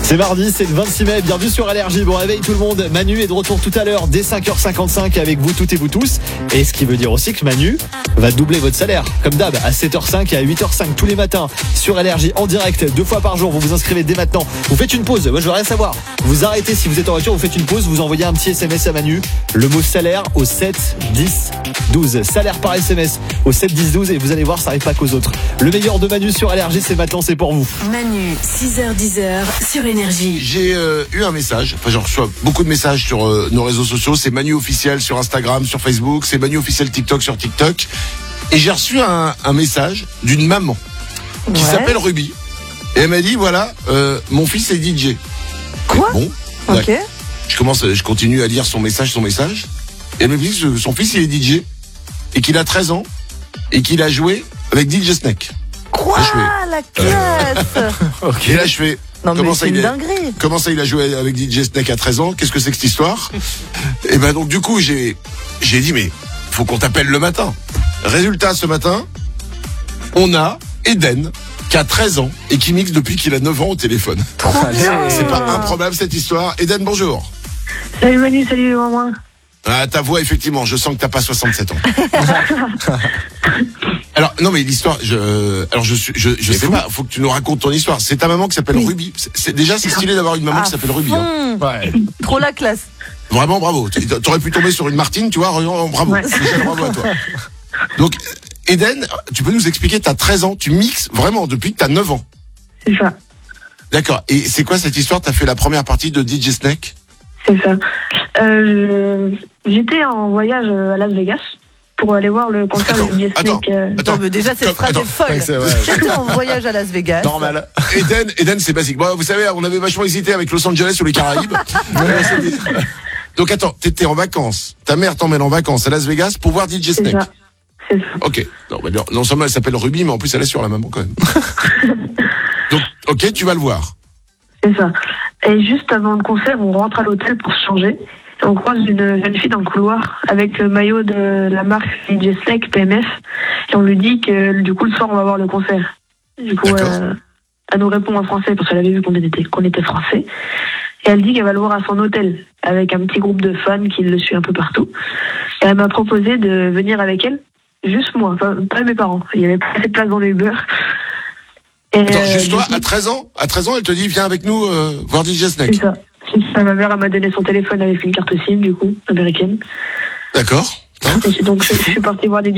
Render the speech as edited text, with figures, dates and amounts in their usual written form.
C'est mardi, c'est le 26 mai, bienvenue sur Allergie. Bon réveil tout le monde, Manu est de retour tout à l'heure dès 5h55 avec vous toutes et vous tous. Et ce qui veut dire aussi que Manu va doubler votre salaire, comme d'hab, à 7h05 et à 8h05 tous les matins sur Allergie en direct, 2 fois par jour. Vous vous inscrivez dès maintenant, vous faites une pause, moi je veux rien savoir. Vous arrêtez si vous êtes en voiture, vous faites une pause, vous envoyez un petit SMS à Manu, le mot salaire au 7 10 12. Salaire par SMS au 7 10 12 et vous allez voir, ça n'arrive pas qu'aux autres. Le meilleur de Manu sur Allergie, c'est maintenant, c'est pour vous. Manu, 6h-10h sur Énergie. J'ai eu un message, enfin je reçois beaucoup de messages sur nos réseaux sociaux, c'est Manu officiel sur Instagram, sur Facebook, c'est Manu officiel TikTok sur TikTok. Et j'ai reçu un message d'une maman qui s'appelle Ruby. Et elle m'a dit, voilà, mon fils est DJ. Quoi ? Bon, Ok. je continue à lire son message. Et elle me dit que son fils il est DJ et qu'il a 13 ans et qu'il a joué avec DJ Snake. Quoi ? La classe. Et là je fais... Non mais c'est une dinguerie. Comment ça il a joué avec DJ Snake à 13 ans? Qu'est-ce que c'est que cette histoire? Et ben donc du coup j'ai dit mais faut qu'on t'appelle le matin. Résultat ce matin, on a Eden qui a 13 ans et qui mixe depuis qu'il a 9 ans au téléphone. C'est pas improbable cette histoire. Eden, bonjour. Salut Manu, salut maman. Ah, ta voix effectivement, je sens que t'as pas 67 ans. Alors non mais l'histoire, je sais pas, faut que tu nous racontes ton histoire. C'est ta maman qui s'appelle Ruby. C'est stylé d'avoir une maman qui s'appelle Ruby. Hein. Ouais. Trop la classe. Vraiment bravo. T'aurais pu tomber sur une Martine, tu vois. Bravo. Ouais. Déjà, bravo à toi. Donc Eden, tu peux nous expliquer, t'as 13 ans, tu mixes vraiment depuis que t'as 9 ans. C'est ça, D'accord. Et c'est quoi cette histoire? T'as fait la première partie de DJ Snake? c'est ça. J'étais en voyage à Las Vegas pour aller voir le concert de DJ Snake. Non mais déjà cette phrase est folle. c'est vrai. J'étais en voyage à Las Vegas. Normal. Eden, c'est basique. Bon, vous savez, on avait vachement hésité avec Los Angeles ou les Caraïbes. Donc attends, t'étais en vacances. Ta mère t'emmène en vacances à Las Vegas pour voir DJ C'est Snake. ça, c'est ça. Ok. Non seulement elle s'appelle Ruby, mais en plus elle assure la maman quand même. Donc, ok, tu vas le voir. C'est ça. Et juste avant le concert, on rentre à l'hôtel pour se changer. Et on croise une jeune fille dans le couloir avec le maillot de la marque DJ Snake PMF. Et on lui dit que du coup le soir on va voir le concert. Du coup, elle nous répond en français parce qu'elle avait vu qu'on était français. Et elle dit qu'elle va le voir à son hôtel avec un petit groupe de fans qui le suit un peu partout. Et elle m'a proposé de venir avec elle, juste moi, pas mes parents. Il y avait pas assez de place dans le Uber. Et Attends, juste toi, à 13 ans, elle te dit, viens avec nous voir DJ Snake. C'est ça. Ma mère elle m'a donné son téléphone avec une carte SIM, du coup, américaine. D'accord. Et donc je suis partie voir des